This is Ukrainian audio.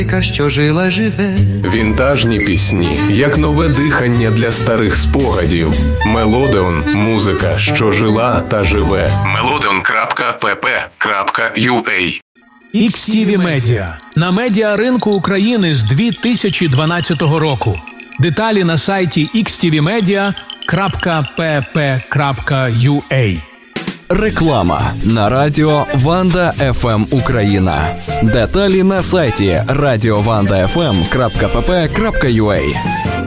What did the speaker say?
що жила живе. Вінтажні пісні, як нове дихання для старих спогадів. Мелодеон – музика, що жила та живе. Melodion.pp.ua XTV Media. На медіаринку України з 2012 року. Деталі на сайті xtvmedia.pp.ua. Реклама на радіо Ванда ФМ Україна. Деталі на сайті radiovandafm.pp.ua.